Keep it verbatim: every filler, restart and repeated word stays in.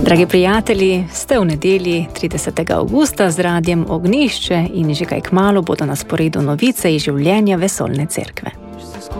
Dragi prijatelji, ste v nedelji tridesetega avgusta z radiem Ognjišče in že kaj kmalu bodo na sporedu novice iz življenja Vesoljne cerkve.